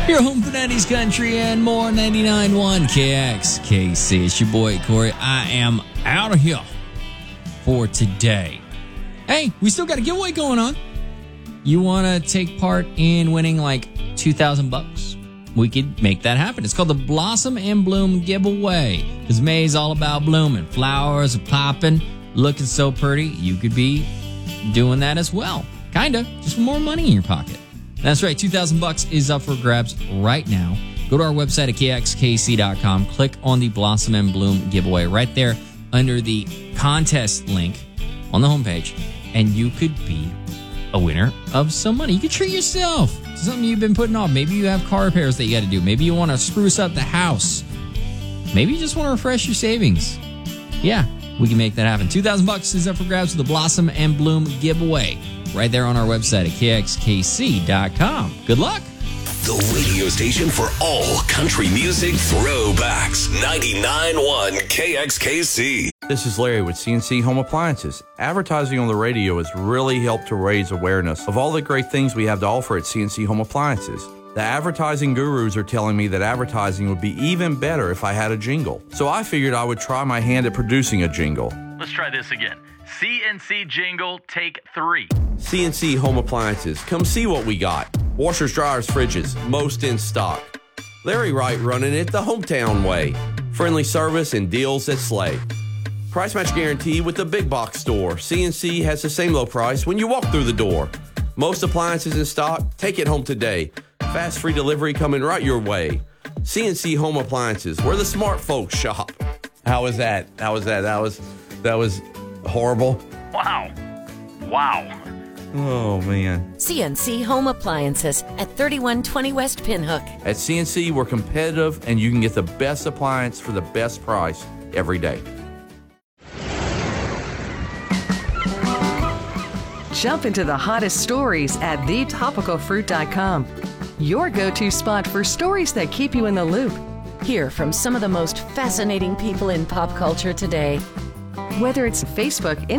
Your home for 90s country and more. 99.1 KXKC. It's your boy Corey. I am out of here for today. Hey, we still got a giveaway going on. You want to take part in winning like $2,000? We could make that happen. It's called the Blossom and Bloom Giveaway. Because May is all about blooming. Flowers are popping, looking so pretty. You could be doing that as well. Kinda, just for more money in your pocket. That's right, $2,000 is up for grabs right now. Go to our website at kxkc.com. Click on the Blossom and Bloom giveaway right there under the contest link on the homepage, and you could be a winner of some money. You could treat yourself to something you've been putting off. Maybe you have car repairs that you got to do. Maybe you want to spruce up the house. Maybe you just want to refresh your savings. Yeah, we can make that happen. $2,000 is up for grabs with the Blossom and Bloom giveaway right there on our website at kxkc.com. Good luck. The radio station for all country music throwbacks. 99.1 KXKC. This is Larry with CNC Home Appliances. Advertising on the radio has really helped to raise awareness of all the great things we have to offer at CNC Home Appliances. The advertising gurus are telling me that advertising would be even better if I had a jingle. So I figured I would try my hand at producing a jingle. Let's try this again. CNC jingle, take 3. CNC Home Appliances. Come see what we got. Washers, dryers, fridges, most in stock. Larry Wright running it the hometown way. Friendly service and deals that slay. Price match guarantee with the big box store. CNC has the same low price when you walk through the door. Most appliances in stock. Take it home today. Fast free delivery coming right your way. CNC Home Appliances, where the smart folks shop. How was that? That was horrible. Wow. Oh, man. CNC Home Appliances at 3120 West Pinhook. At CNC, we're competitive, and you can get the best appliance for the best price every day. Jump into the hottest stories at thetopicalfruit.com. Your go-to spot for stories that keep you in the loop. Hear from some of the most fascinating people in pop culture today. Whether it's Facebook,